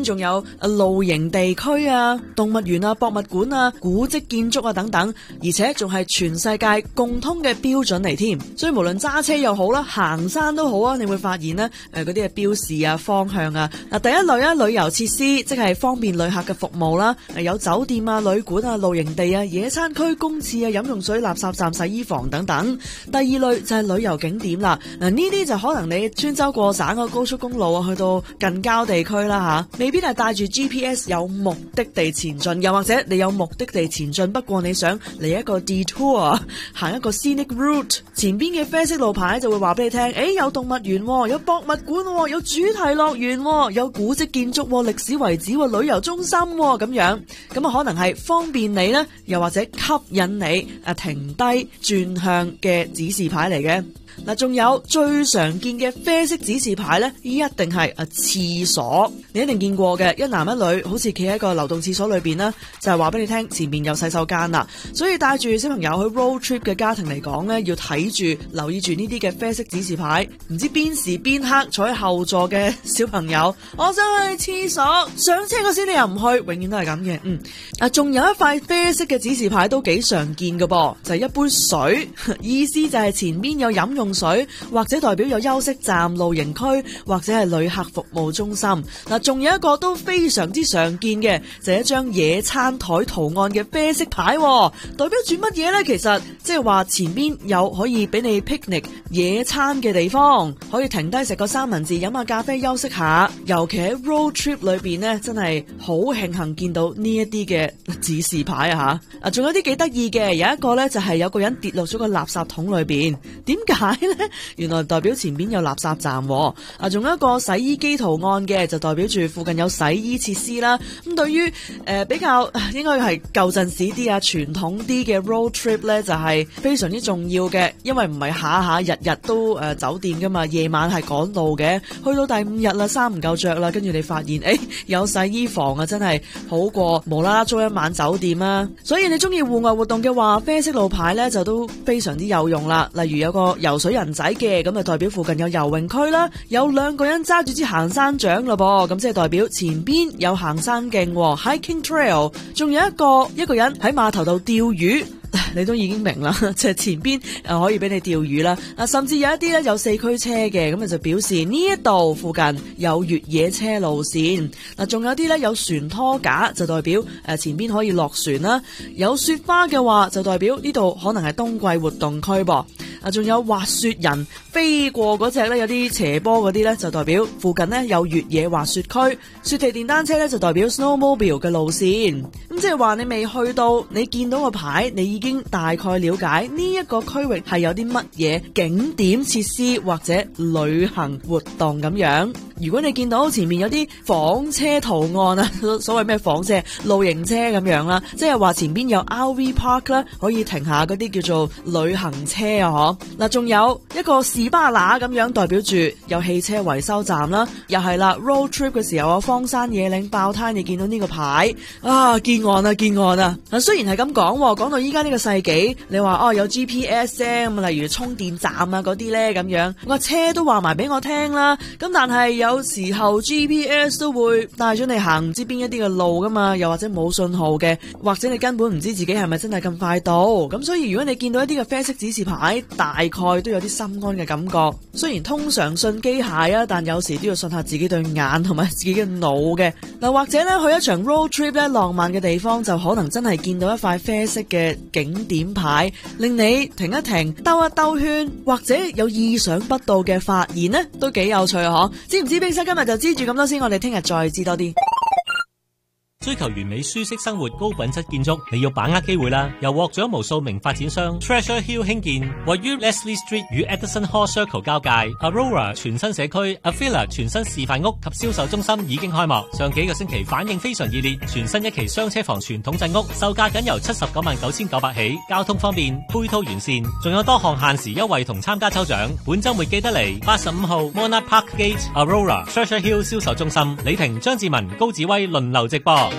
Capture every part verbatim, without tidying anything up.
仲有露營地區啊、動物園啊、博物館啊、古蹟建築啊等等，而且仲係全世界共通嘅標準嚟添。所以無論揸車又好啦，行山都好啊，你會發現呢誒嗰啲嘅標示啊、方向啊。嗱，第一類啊，旅遊設施即係方便旅客嘅服務啦，有酒店啊、旅館啊、露營地啊、野餐區、公廁啊、飲用水、垃圾站、洗衣房等等。第二類就係旅遊景點啦。嗱，呢啲就可能你穿州過省個高速公路啊，去到近郊地區啦吓，未必係帶住 G P S 有目的地前進，又或者你有目的地前進，不過你想嚟一個 detour， 行一個 scenic route， 前邊嘅啡色路牌就會話俾你聽，誒有動物園，有博物館，有主題樂園，有古蹟建築、歷史遺址、旅遊中心咁樣，咁啊可能係方便你呢，又或者吸引你啊停低轉向嘅指示牌嚟嘅。嗱，仲有最常見嘅啡色指示牌呢，一定係啊廁所，你一定見過嘅，一男一女好似企喺個流動廁所裏邊啦，就係話俾你聽前面有洗手間啦。所以帶住小朋友去 road trip 嘅家庭嚟講呢，要睇住留意住呢啲嘅啡色指示牌，唔知邊時邊刻坐喺後座嘅小朋友，我想去廁所，上車嗰時你又唔去，永遠都係咁嘅。嗯，啊，仲有一塊啡色嘅指示牌都幾常見嘅噃，就係一杯水，意思就係前邊有飲用水，或者代表有休息站、露營區或者係旅客服務中心。嗱，仲有一個都非常之常見嘅，就係一張野餐台圖案嘅啡色牌，代表住乜嘢呢？其實即係話前邊有可以俾你 picnic 野餐嘅地方，可以停低食個三文治、飲下咖啡、休息下。尤其喺 road trip 裏邊呢，真係好慶幸見到呢一啲嘅指示牌啊吓！啊，仲有啲幾得意嘅，有一個呢，就係有個人跌落咗個垃圾桶裏邊，點解？原來代表前邊有垃圾站，啊，仲有一個洗衣機圖案嘅，就代表住附近有洗衣設施啦。咁對於誒、呃、比較應該係舊陣時啲啊傳統啲嘅 road trip 咧，就係、是、非常之重要嘅，因為唔係下下日日都誒、呃、酒店噶嘛，夜晚係趕路嘅。去到第五日啦，衫唔夠着啦，跟住你發現誒、欸、有洗衣房啊，真係好過無啦啦租一晚酒店啊。所以你中意戶外活動嘅話，啡色路牌咧就都非常之有用啦。例如有個游水人仔嘅，咁就代表附近有游泳區啦，有兩個人揸住支行山杖嘞噃，咁即係代表前邊有行山徑 hiking trail， 仲有一個一個人喺碼頭度釣魚。你都已經明啦，即係前邊誒可以俾你釣魚啦，啊甚至有一啲咧有四驅車嘅，咁啊就表示呢一度附近有越野車路線。嗱，仲有啲咧有船拖架，就代表誒前邊可以落船啦。有雪花嘅話，就代表呢度可能係冬季活動區噃。啊，仲有滑雪人飛過嗰隻咧，有啲斜坡嗰啲咧，就代表附近咧有越野滑雪區。雪地電單車咧就代表 snowmobile 嘅路線。咁即係話你未去到，你見到個牌，你已經大概了解呢一個區域係有啲乜嘢景點設施或者旅行活動咁樣。如果你見到前面有啲房車圖案啊，所謂咩房車、露營車咁樣啦，即係話前邊有 R V park 啦，可以停下嗰啲叫做旅行車啊，嗬。嗱，仲有一個士巴拿咁樣，代表住有汽車維修站啦，又係啦 road trip 嘅時候啊，荒山野嶺爆胎，你見到呢個牌啊，見岸啊，見岸啊。嗱，雖然係咁講，講到依家呢個世紀，你話哦有 G P S 啫，咁例如充電站啊嗰啲咧咁樣，我車都話埋俾我聽啦。咁但係有時候 G P S 都會帶咗你行唔知邊一啲嘅路噶嘛，又或者冇信號嘅，或者你根本唔知自己係咪真係咁快到。咁所以如果你見到一啲嘅啡色指示牌，大概都有啲心安嘅感覺。雖然通常信機械啊，但有時都要信下自己對眼同埋自己嘅腦嘅。嗱，或者咧去一場 road trip 咧，浪漫嘅地方就可能真係見到一塊啡色嘅景點牌，令你停一停，兜一兜圈，或者有意想不到嘅發現呢，都幾有趣啊！嗬，知唔知冰室今日就知住咁多先，我哋聽日再知多啲。 追求完美舒適生活、高品質建築，你要把握機會啦！由獲獎無數名發展商 Treasure Hill 興建，位於 Leslie Street 與 Edison Hall Circle 交界 Aurora 全新社區 Avila 全新示範屋及銷售中心已經開幕。上幾個星期反應非常熱烈，全新一期雙車房傳統鎮屋售價僅由七十九萬九千九百起，交通方便，配套完善，仲有多項限時優惠同參加抽獎。本週末記得嚟八十五號 Monarch Park Gate Aurora Treasure Hill 銷售中心，李婷、張志文、高子威輪流直播。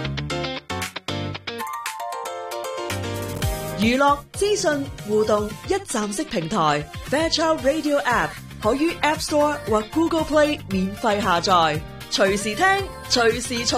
娛樂資訊互動一站式平台 Fairchild Radio App 可於 App Store 或 Google Play 免費下載，隨時聽隨時重